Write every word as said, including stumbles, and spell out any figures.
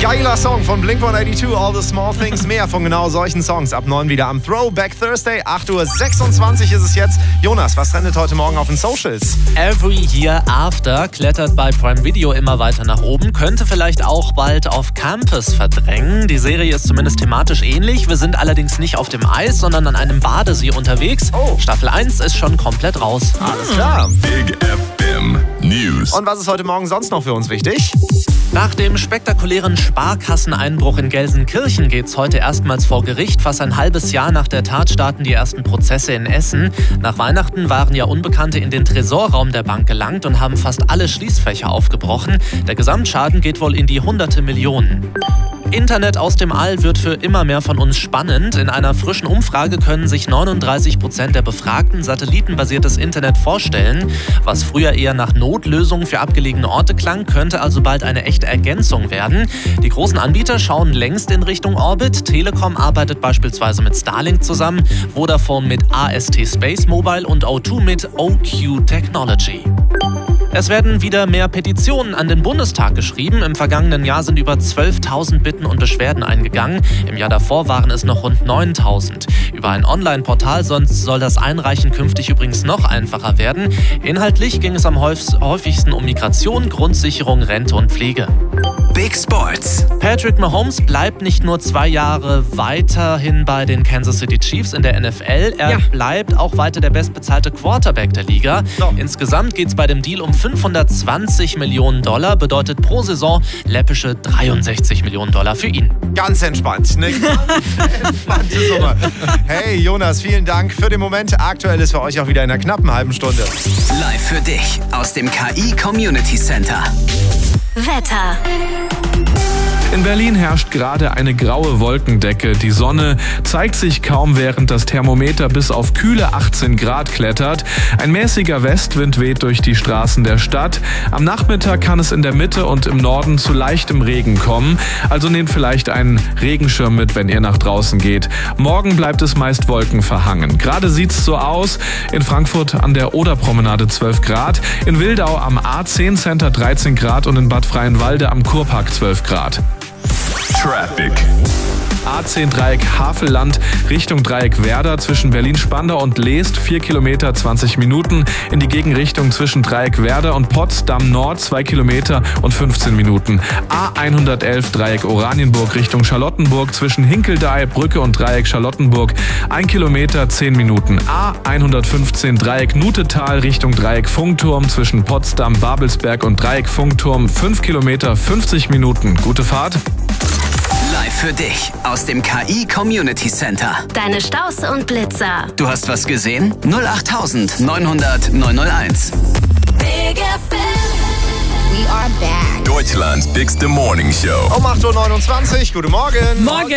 Geiler Song von Blink one eighty-two, All the Small Things. Mehr von genau solchen Songs. Ab neun wieder am Throwback Thursday. acht Uhr sechsundzwanzig ist es jetzt. Jonas, was trendet heute Morgen auf den Socials? Every Year After klettert bei Prime Video immer weiter nach oben. Könnte vielleicht auch bald auf Campus verdrängen. Die Serie ist zumindest thematisch ähnlich. Wir sind allerdings nicht auf dem Eis, sondern an einem Badesee unterwegs. Oh. Staffel eins ist schon komplett raus. Alles klar. Big F M News. Und was ist heute Morgen sonst noch für uns wichtig? Nach dem spektakulären Sparkasseneinbruch in Gelsenkirchen geht's heute erstmals vor Gericht. Fast ein halbes Jahr nach der Tat starten die ersten Prozesse in Essen. Nach Weihnachten waren ja Unbekannte in den Tresorraum der Bank gelangt und haben fast alle Schließfächer aufgebrochen. Der Gesamtschaden geht wohl in die hunderte Millionen. Internet aus dem All wird für immer mehr von uns spannend. In einer frischen Umfrage können sich neununddreißig Prozent der Befragten satellitenbasiertes Internet vorstellen. Was früher eher nach Notlösungen für abgelegene Orte klang, könnte also bald eine echte Ergänzung werden. Die großen Anbieter schauen längst in Richtung Orbit. Telekom arbeitet beispielsweise mit Starlink zusammen, Vodafone mit A S T Space Mobile und O zwei mit O Q Technology. Es werden wieder mehr Petitionen an den Bundestag geschrieben. Im vergangenen Jahr sind über zwölftausend Bitten und Beschwerden eingegangen. Im Jahr davor waren es noch rund neuntausend. Über ein Online-Portal sonst soll das Einreichen künftig übrigens noch einfacher werden. Inhaltlich ging es am häufigsten um Migration, Grundsicherung, Rente und Pflege. Big Sports. Patrick Mahomes bleibt nicht nur zwei Jahre weiterhin bei den Kansas City Chiefs in der N F L, er Ja. bleibt auch weiter der bestbezahlte Quarterback der Liga. So. Insgesamt geht es bei dem Deal um fünfhundertzwanzig Millionen Dollar, bedeutet pro Saison läppische dreiundsechzig Millionen Dollar für ihn. Ganz entspannt. Eine ganz entspannte Summe. Hey Jonas, vielen Dank für den Moment. Aktuell ist für euch auch wieder in einer knappen halben Stunde. Live für dich aus dem K I Community Center. Wetter. In Berlin herrscht gerade eine graue Wolkendecke. Die Sonne zeigt sich kaum, während das Thermometer bis auf kühle achtzehn Grad klettert. Ein mäßiger Westwind weht durch die Straßen der Stadt. Am Nachmittag kann es in der Mitte und im Norden zu leichtem Regen kommen. Also nehmt vielleicht einen Regenschirm mit, wenn ihr nach draußen geht. Morgen bleibt es meist wolkenverhangen. Gerade sieht's so aus. In Frankfurt an der Oderpromenade zwölf Grad. In Wildau am A zehn Center dreizehn Grad und in Bad Freienwalde am Kurpark zwölf Grad. Traffic. A zehn Dreieck Havelland Richtung Dreieck Werder zwischen Berlin-Spandau und Leest vier Kilometer zwanzig Minuten. In die Gegenrichtung zwischen Dreieck Werder und Potsdam Nord zwei Kilometer und fünfzehn Minuten. A hundertelf Dreieck Oranienburg Richtung Charlottenburg zwischen Hinkeldahl, Brücke und Dreieck Charlottenburg ein Kilometer zehn Minuten. A hundertfünfzehn Dreieck Nutetal Richtung Dreieck Funkturm zwischen Potsdam, Babelsberg und Dreieck Funkturm fünf Kilometer fünfzig Minuten. Gute Fahrt. Live für dich aus dem K I Community Center. Deine Staus und Blitzer. Du hast was gesehen? null acht neunhundert neunhunderteins. Big F M. We are back. Deutschlands bigste Morning Show. Um acht Uhr neunundzwanzig. Guten Morgen. Morgen.